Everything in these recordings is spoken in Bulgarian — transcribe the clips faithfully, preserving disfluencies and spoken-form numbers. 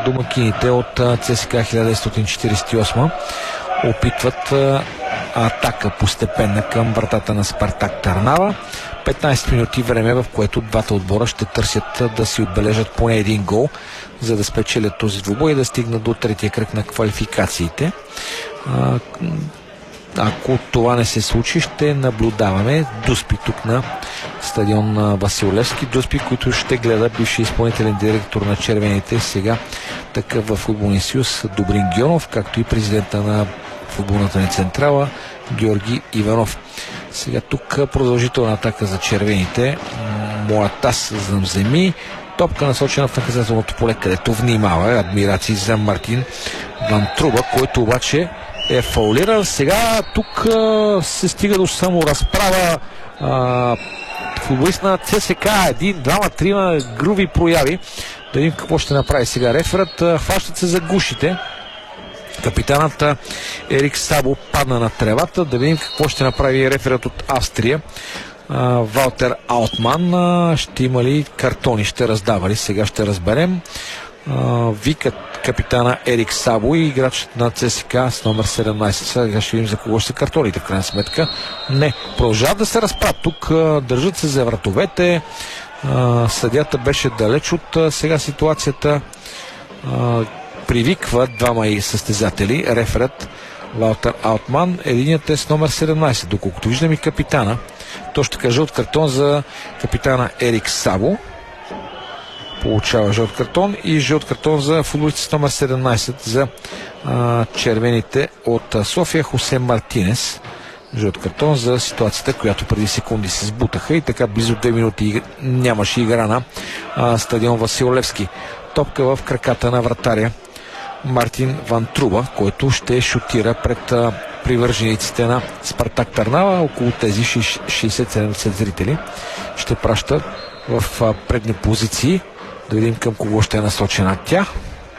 домакините от ЦСКА хиляда деветстотин четиридесет и осма опитват атака постепенна към вратата на Спартак Търнава. петнайсет минути време, в което двата отбора ще търсят да си отбележат поне един гол, за да спечелят този двубой и да стигнат до третия кръг на квалификациите. Ако това не се случи, ще наблюдаваме дуспи тук на стадион Васил Левски. Дуспи, които ще гледа бивши изпълнителен директор на червените, сега такъв в футболния съюз Добрин Гьонов, както и президента на футболната ни централа Георги Иванов. Сега тук продължителна атака за червените. Моатас Замземи. Топка насочена в наказателното поле, където внимава. Адмирации за Мартин Ван Труба, който обаче е фаулиран. Сега тук а, се стига до само разправа. А, футболист на ЦСКА. Един, двама, трима груби прояви. Да видим какво ще направи сега реферът. Хващат се за гушите. Капитанът Ерик Сабо падна на тревата. Да видим какво ще направи реферът от Австрия. Валтер Аутман. Ще има ли картони? Ще раздава ли? Сега ще разберем. Викат капитана Ерик Сабо и играчът на ЦСКА с номер седемнайсет. Сега ще видим за кого ще са картоните в крайна сметка. Не. Продължават да се разправят тук. Държат се за вратовете. Съдията беше далеч от сега ситуацията. Привиква двама и състезатели. Реферът Валтер Аутман. Единият е с номер седемнайсет. Доколкото виждам и капитана. То ще кажа от картон за капитана Ерик Сабо. Получава жълт картон и жълт картон за футболиста с номер седемнайсет за а, червените от София Хосе Мартинес. Жълт картон за ситуацията, която преди секунди се сбутаха и така близо две минути нямаше игра на а, стадион Васил Левски. Топка в краката на вратаря Мартин Ван Труба, който ще шутира пред а, привържениците на Спартак Търнава. Около тези шейсет-седемдесет зрители ще пращат в а, предни позиции. Да видим към кого ще е насочена тя.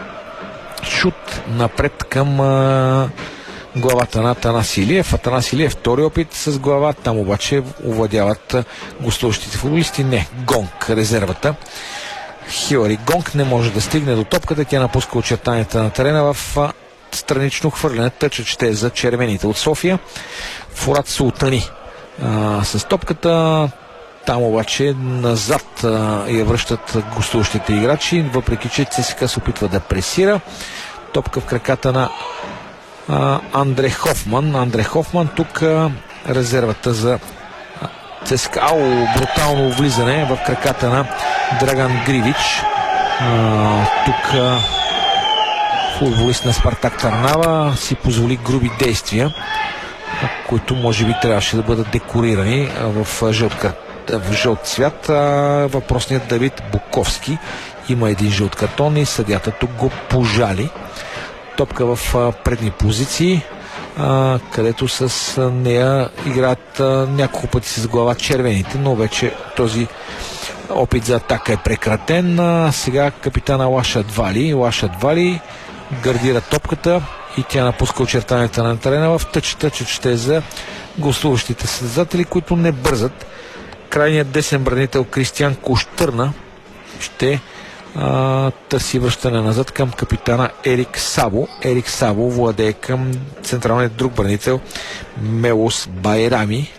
Шут напред към а, главата на Атанас Илиев. Атанас Илиев втори опит с глава. Там обаче овладяват гостуващите футболисти. Не, Гонг, резервата. Хилари Гонг не може да стигне до топката. Тя напуска очертанията на терена в а, странично хвърляне. Тъчът ще е за червените от София. Фурат Султани а, с топката. Там обаче назад а, я връщат гостуващите играчи, въпреки че ЦСКА се опитва да пресира. Топка в краката на а, Андре Хофман. Андре Хофман тук а, резервата за ЦСКА. Ау, брутално влизане в краката на Драган Гривич. А, тук а, футболист на Спартак Търнава си позволи груби действия, които може би трябваше да бъдат декорирани в жълт картон. В жълт цвят. Въпросният Давид Буковски има един жълт картон и съдята тук го пожали. Топка в предни позиции, където с нея играят няколко пъти с глава червените, но вече този опит за атака е прекратен. Сега капитана Лаша Двали. Лаша Двали гардира топката и тя напуска очертанията на терена в тъч. Тъчът ще е за гостуващите състезатели, които не бързат. Крайният десен бранител Кристиан Кощърна ще а, търси връщане назад към капитана Ерик Сабо. Ерик Сабо владее към централният друг бранител Мелос Байрами.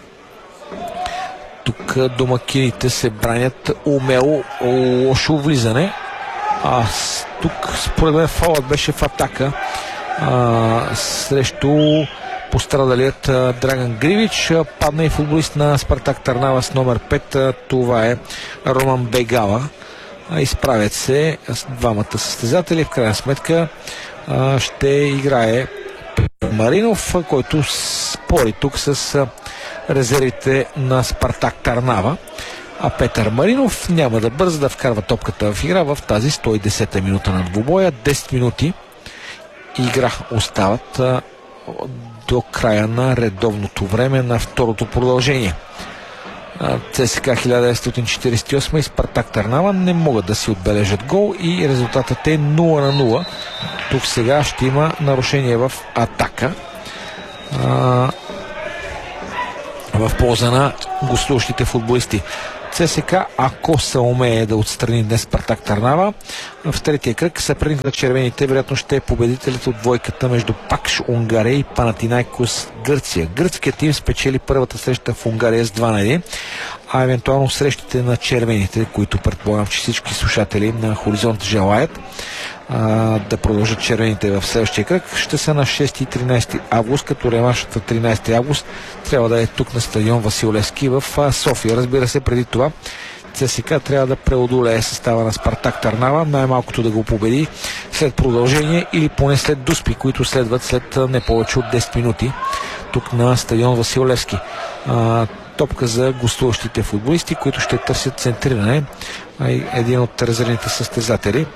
Тук домакините се бранят умело. Лошо влизане. А тук според мен фаулът беше в атака а, срещу пострадалият Драган Гривич. Падна и футболист на Спартак Търнава с номер пет. Това е Роман Бегала. Изправят се двамата състезатели. В крайна сметка ще играе Маринов, който спори тук с резервите на Спартак Търнава. А Петър Маринов няма да бърза да вкарва топката в игра в тази сто и десета минута на двубоя. десет минути игра остават до края на редовното време на второто продължение. ЦСКА хиляда деветстотин четиридесет и осма и Спартак Търнава не могат да си отбележат гол и резултатът е нула на нула. Тук сега ще има нарушение в атака а, в полза на гостуващите футболисти. ЦСКА, ако се умее да отстрани днес Спартак Търнава, в третия кръг съперник на червените вероятно ще е победителите от двойката между Пакш Унгария и Панатинайкос Гърция. Гръцкият тим спечели първата среща в Унгария с два на едно, а евентуално срещите на червените, които предполагам, че всички слушатели на Хоризонт желаят а, да продължат червените в следващия кръг, ще са на шести и тринайсети август, като реваншът на тринайсети август трябва да е тук на стадион Васил Левски в София. Разбира се, преди това ЦСКА трябва да преодолее състава на Спартак Търнава, най-малкото да го победи след продължение или поне след дуспи, които следват след не повече от десет минути тук на стадион Васил Левски. А, топка за гостуващите футболисти, които ще търсят центриране. Един от резервните състезатели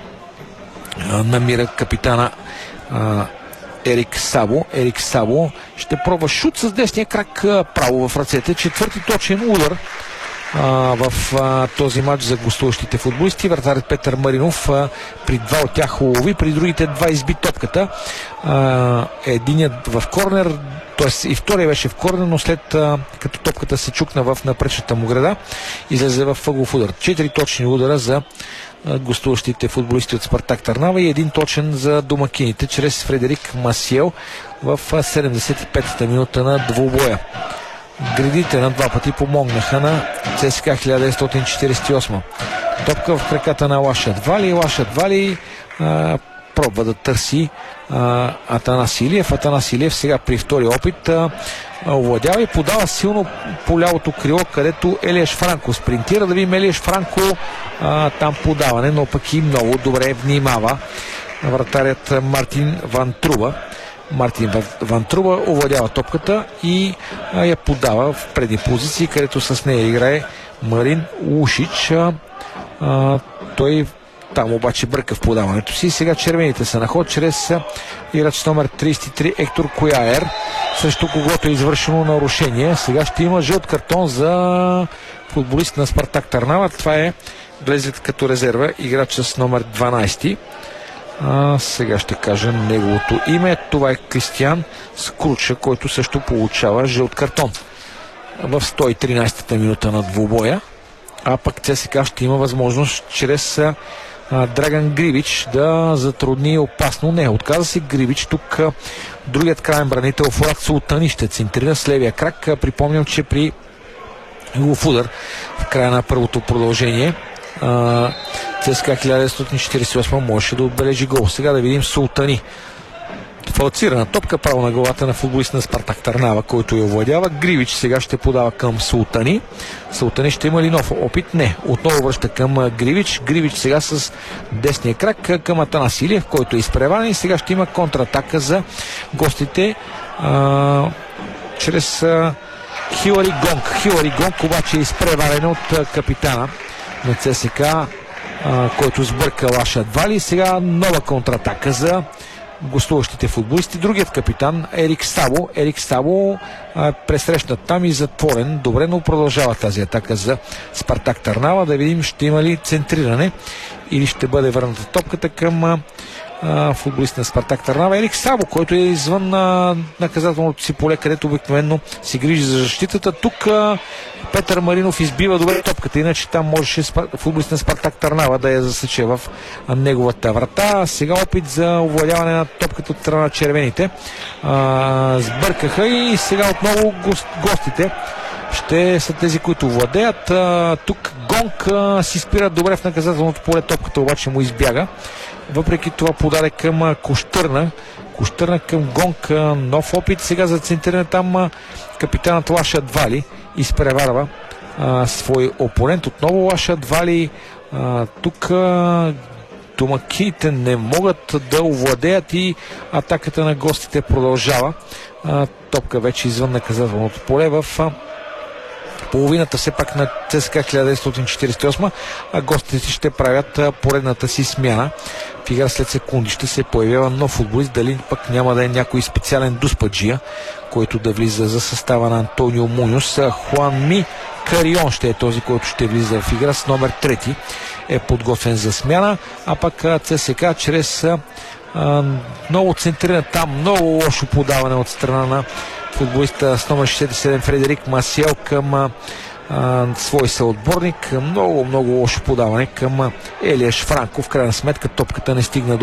а, намира капитана а, Ерик Сабо. Ерик Сабо ще пробва шут с десния крак а, право в ръцете. Четвърти точен удар а, в а, този матч за гостуващите футболисти. Вратарят Петър Маринов а, при два от тях улови, при другите два изби топката. А, единият в корнер, т.е. и втория беше в корнер, но след а, като топката се чукна в напречната му града, излезе в ъглов удар. Четири точни удара за а, гостуващите футболисти от Спартак Търнава и един точен за домакините чрез Фредерик Масиел в а, седемдесет и петата минута на двубоя. Гредите на два пъти помогнаха на ЦСКА хиляда деветстотин четирийсет и осма. Топка в краката на Лашат Вали. Лашат Вали а, пробва да търси а, Атанас Илиев. Атанас Илиев сега при втори опит а, овладява и подава силно по лявото крило, където Елиеш Франко спринтира. Да видим Елиеш Франко а, там подаване, но пък и много добре внимава вратарят Мартин Ван Труба. Мартин Ван Труба овладява топката и а, я подава в предни позиции, където с нея играе Марин Лушич. А, а, той там обаче бърка в подаването си. Сега червените са на ход чрез играч номер трийсет и три Ектор Кояер, срещу когото е извършено нарушение. Сега ще има жълт картон за футболист на Спартак Търнава. Това е влезет като резерва играч с номер дванайсети. А, сега ще кажа неговото име. Това е Кристиан Скруча, който също получава жълт картон в сто и тринайсета минута на двубоя. А пък ЦСКА ще има възможност чрез а, Драган Гривич да затрудни опасно. Не, отказа си Гривич. Тук а, другият краен бранител Фурат Султани ще центрира с левия крак. А, припомням, че при ъглов удар в края на първото продължение а, ЦСКА хиляда деветстотин четирийсет и осма можеше да отбележи гол. Сега да видим Султани. Фалцирана топка право на главата на футболист на Спартак Търнава, който я овладява. Гривич сега ще подава към Султани. Султани ще има ли нов опит? Не. Отново връща към Гривич. Гривич сега с десния крак към Атанас Илиев, който е изпреварен, и сега ще има контратака за гостите а, чрез а, Хилари Гонг. Хилари Гонг обаче е изпреварен от а, капитана на ЦСКА, а, който сбърка Лашат Вали. Сега нова контратака за гостуващите футболисти. Другият капитан Ерик Сабо. Ерик Сабо а, пресрещнат там и затворен. Добре, но продължава тази атака за Спартак Търнава. Да видим ще има ли центриране или ще бъде върната топката към а, а, футболист на Спартак Търнава. Ерик Сабо, който е извън а, наказателното си поле, където обикновено си грижи за защитата. Тук а, Петър Маринов избива добре топката, иначе там можеше футболист на Спартак Търнава да я засече в неговата врата. Сега опит за овладяване на топката от страна на червените. А, сбъркаха и сега отново гост, гостите ще са тези, които владеят. А, тук Гонг а, си спира добре в наказателното поле, топката обаче му избяга. Въпреки това подаде към Кощърна. Кощърна към Гонг, нов опит сега за центриране там. Капитанът Лашат Вали изпреварва а, свой опонент. Отново Лашат Вали. А, тук а, домакините не могат да овладеят и атаката на гостите продължава. А, топка вече извън наказателното поле в а, половината все пак на ЦСКА хиляда деветстотин четирийсет и осма, а гостите ще правят а, поредната си смяна. В игра след секунди ще се появява нов футболист, дали пък няма да е някой специален дуспаджия, който да влиза за състава на Антонио Муньос. Хуан Ми Карион ще е този, който ще влиза в игра с номер трети, е подготвен за смяна, а пък ЦСКА чрез а, много центриране там, много лошо подаване от страна на футболиста с номер шестдесет и седем Фредерик Масиел към а, а, свой съотборник. Много, много лошо подаване към Елиеш Франко. В крайна сметка топката не стигна до